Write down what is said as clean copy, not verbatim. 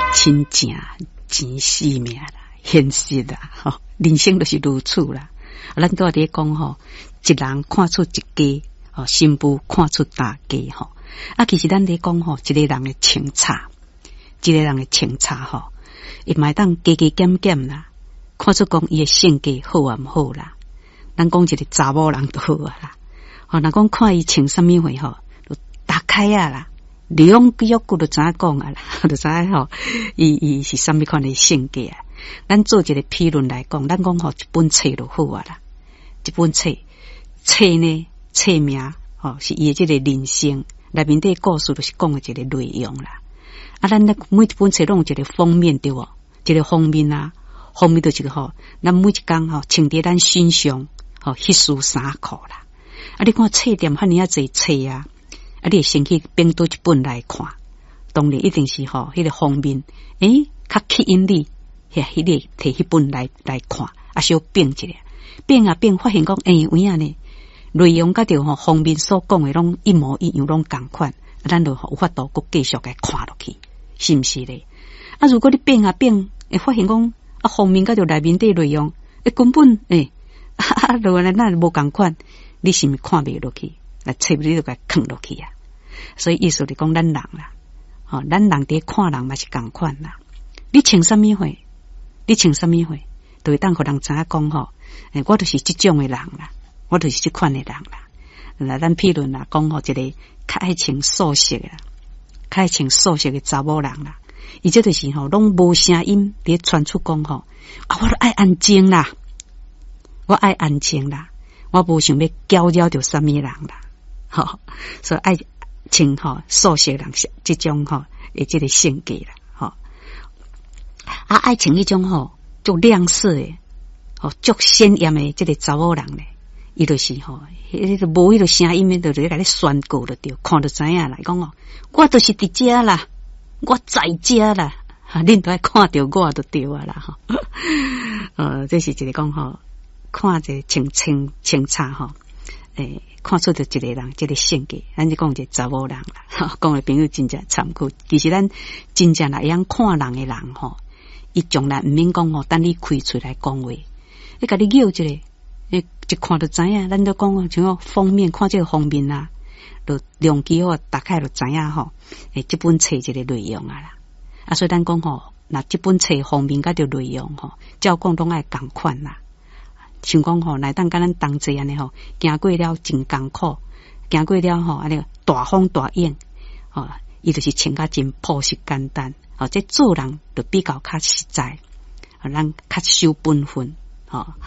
亲正钱死命啦，现实啦，吼，人生就是如此啦。咱都在讲吼，一人看出一家，吼，新妇看出大家吼。啊，其实咱在讲吼，一个人的清查，一个人的清查吼，伊嘛当加加减减啦，看出讲伊的性格好啊毋好啦。咱讲一个查某人都好啊啦，吼，若讲看伊穿啥物货吼，就打开啊啦。两句就知影讲啊啦，就知影吼，伊是啥物款的性格啊？咱做一个批论来讲，咱讲吼一本册就好啊啦，一本册呢，册名吼是伊的这个人生内面的故事，就是讲的一个内容啦。啊，咱每一本册拢有一个封面对无？一个封面啊，封面就是吼，咱每一工吼穿伫咱身上吼迄束衫裤啦。啊，你看册店遐尔啊侪册啊。啊，你先去编多一本来看，当然一定是吼，迄个封面，较吸引你，迄个摕迄本来看，啊，小变一下，变啊变，发现讲，有影呢，内容甲着吼封面所讲的拢一模一样，拢共款，咱就有法度搁继续来看落去，是毋是咧？啊，如果你变啊变，会发现讲，啊，封面甲着内面的内容，根本就安尼咱无共款，你是毋是看袂落去？册你就甲藏落去啊，所以意思是讲咱人啦，咱人伫看人嘛是共款啦。你穿啥物货，就会当互人知影讲吼，我就是即种的人啦，我就是即款的人啦。那咱譬如啦，讲吼一个较爱穿素色啦，较爱穿素色的查某人啦，伊这就是吼拢无声音伫传出讲吼，啊，我都爱安静啦，我无想要搅扰着啥物人啦。吼，所以爱穿吼素色人这种吼，这个性格啦，吼啊爱穿迄种吼足亮色的，吼足鲜艳的这个查某人咧，伊就是吼，迄个无迄个声音的，就甲你宣告了对，看就知影啦。讲哦，我就是伫遮啦，我在遮啦，恁都爱看着我就对啊啦，吼，这是一个讲吼，看这清查吼，看出着一个人，这个性格，咱就讲一个查某人啦。讲的朋友真正参考，其实咱真正来样看人的人吼，伊从来毋免讲吼，等你开出来讲话，你甲你拗一个，一看就知影。咱都讲像封面，看这个封面啊，就量机好，大概就知影吼，这本册这个内容啊啦。啊，所以咱讲吼，那这本册封面甲着内容吼，照讲拢爱共款啦。像讲吼，来当甲咱同齐安尼吼，行过了真艰苦，行过了吼安尼大风大影，伊就是穿甲真朴实简单，这做人就比较较实在，咱较守本分，